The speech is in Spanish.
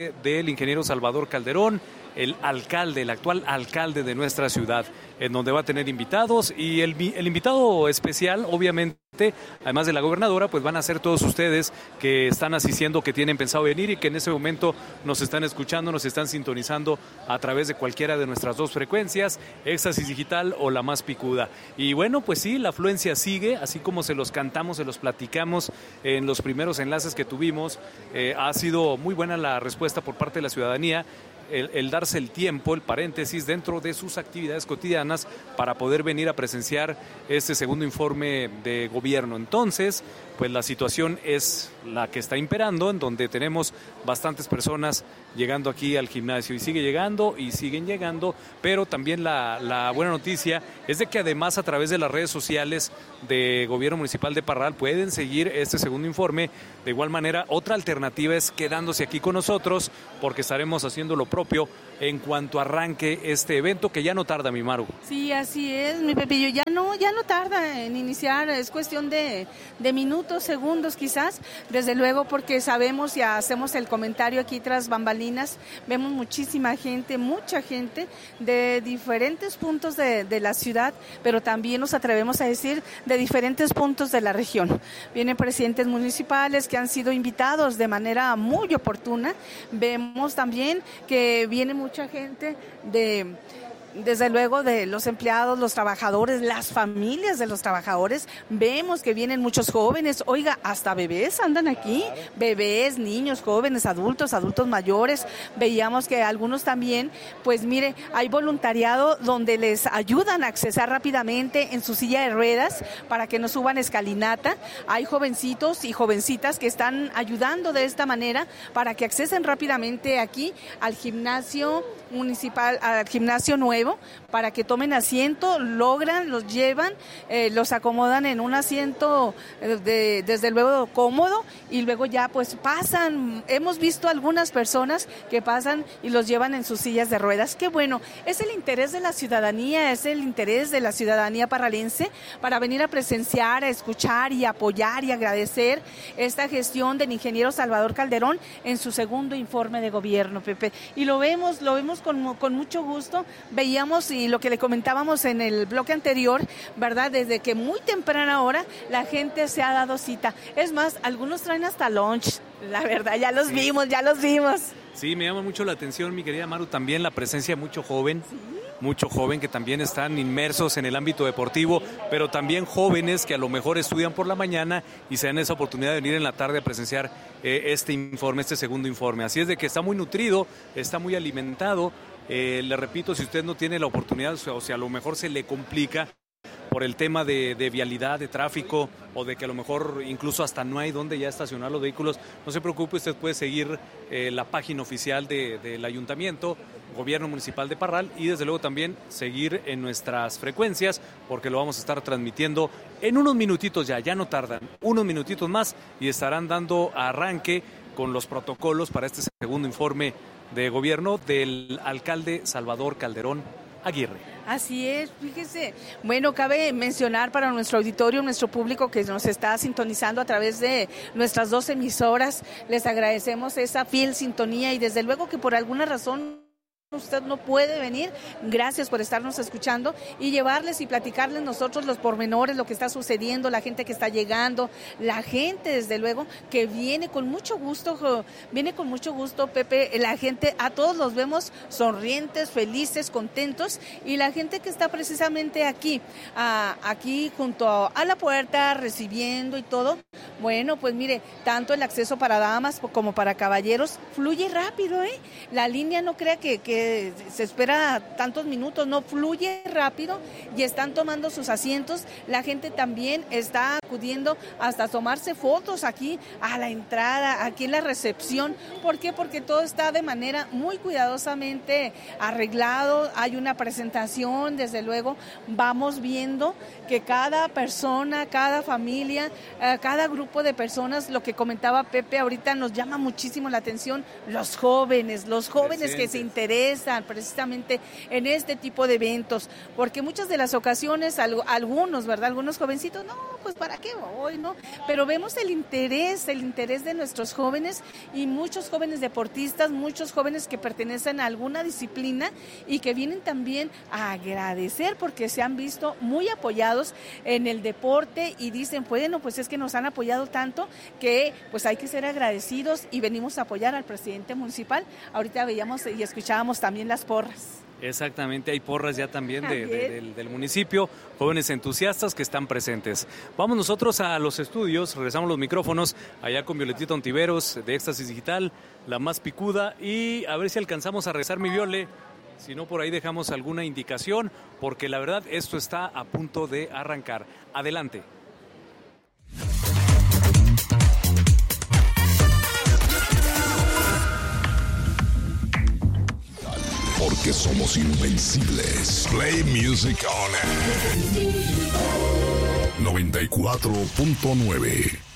del ingeniero Salvador Calderón, el actual alcalde de nuestra ciudad, en donde va a tener invitados y el invitado especial, obviamente, además de la gobernadora, pues van a ser todos ustedes que están asistiendo, que tienen pensado venir y que en ese momento nos están escuchando, nos están sintonizando a través de cualquiera de nuestras dos frecuencias, Éxtasis Digital o la más picuda. Y bueno, pues sí, la afluencia sigue, así como se los cantamos, se los platicamos en los primeros enlaces que tuvimos. Ha sido muy buena la respuesta por parte de la ciudadanía. El darse el tiempo, el paréntesis dentro de sus actividades cotidianas para poder venir a presenciar este segundo informe de gobierno. Entonces, pues la situación es la que está imperando, en donde tenemos bastantes personas llegando aquí al gimnasio y siguen llegando, pero también la buena noticia es de que además a través de las redes sociales de Gobierno Municipal de Parral pueden seguir este segundo informe. De igual manera, otra alternativa es quedándose aquí con nosotros, porque estaremos haciendo lo propio en cuanto arranque este evento, que ya no tarda, mi Maru. Sí, así es, mi Pepillo, ya no tarda en iniciar, es cuestión de minutos, segundos quizás, desde luego, porque sabemos y hacemos el comentario aquí tras bambalinas, vemos mucha gente de diferentes puntos de la ciudad, pero también nos atrevemos a decir de diferentes puntos de la región. Vienen presidentes municipales que han sido invitados de manera muy oportuna, vemos también que viene mucha gente desde luego de los empleados, los trabajadores, las familias de los trabajadores. Vemos que vienen muchos jóvenes, oiga, hasta bebés andan aquí, bebés, niños, jóvenes, adultos mayores. Veíamos que algunos también, pues mire, hay voluntariado donde les ayudan a accesar rápidamente en su silla de ruedas para que no suban escalinata. Hay jovencitos y jovencitas que están ayudando de esta manera para que accesen rápidamente aquí al gimnasio municipal, al gimnasio nuevo, para que tomen asiento, los llevan, los acomodan en un asiento desde luego cómodo, y luego ya pues pasan. Hemos visto algunas personas que pasan y los llevan en sus sillas de ruedas. Qué bueno, es el interés de la ciudadanía, parralense para venir a presenciar, a escuchar y apoyar y agradecer esta gestión del ingeniero Salvador Calderón en su segundo informe de gobierno, Pepe. Y lo vemos con mucho gusto. Veíamos, y lo que le comentábamos en el bloque anterior, ¿verdad? Desde que muy temprana hora la gente se ha dado cita. Es más, algunos traen hasta lunch, la verdad, ya los vimos. Sí, me llama mucho la atención, mi querida Maru, también la presencia de mucho joven que también están inmersos en el ámbito deportivo, pero también jóvenes que a lo mejor estudian por la mañana y se dan esa oportunidad de venir en la tarde a presenciar este segundo informe. Así es de que está muy nutrido, está muy alimentado. Le repito, si usted no tiene la oportunidad, o sea, a lo mejor se le complica por el tema de vialidad, de tráfico, o de que a lo mejor incluso hasta no hay donde ya estacionar los vehículos, no se preocupe, usted puede seguir la página oficial del Ayuntamiento, Gobierno Municipal de Parral, y desde luego también seguir en nuestras frecuencias, porque lo vamos a estar transmitiendo en unos minutitos ya no tardan, unos minutitos más, y estarán dando arranque con los protocolos para este segundo informe de gobierno del alcalde Salvador Calderón Aguirre. Así es, fíjese. Bueno, cabe mencionar para nuestro auditorio, nuestro público que nos está sintonizando a través de nuestras dos emisoras, les agradecemos esa fiel sintonía, y desde luego que por alguna razón usted no puede venir, gracias por estarnos escuchando y llevarles y platicarles nosotros los pormenores, lo que está sucediendo, la gente que está llegando, la gente desde luego que viene con mucho gusto, Pepe, la gente, a todos los vemos sonrientes, felices, contentos, y la gente que está precisamente aquí junto a la puerta recibiendo y todo, bueno, pues mire, tanto el acceso para damas como para caballeros fluye rápido, la línea no crea que se espera tantos minutos, no, fluye rápido y están tomando sus asientos. La gente también está acudiendo hasta tomarse fotos aquí a la entrada, aquí en la recepción. ¿Por qué? Porque todo está de manera muy cuidadosamente arreglado, hay una presentación, desde luego vamos viendo que cada persona, cada familia, cada grupo de personas, lo que comentaba Pepe ahorita, nos llama muchísimo la atención, los jóvenes que se interesan precisamente en este tipo de eventos, porque muchas de las ocasiones algunos, ¿verdad? Algunos jovencitos, no, pues ¿para qué voy, no? Pero vemos el interés de nuestros jóvenes y muchos jóvenes deportistas, muchos jóvenes que pertenecen a alguna disciplina y que vienen también a agradecer porque se han visto muy apoyados en el deporte y dicen, bueno, pues es que nos han apoyado tanto que pues hay que ser agradecidos y venimos a apoyar al presidente municipal. Ahorita veíamos y escuchábamos también las porras. Exactamente, hay porras ya también del municipio, jóvenes entusiastas que están presentes. Vamos nosotros a los estudios, regresamos los micrófonos allá con Violetita Ontiveros de Éxtasis Digital, la más picuda, y a ver si alcanzamos a regresar, mi Viole. Si no, por ahí dejamos alguna indicación, porque la verdad esto está a punto de arrancar. Adelante. Porque somos invencibles. Play Music On Air. 94.9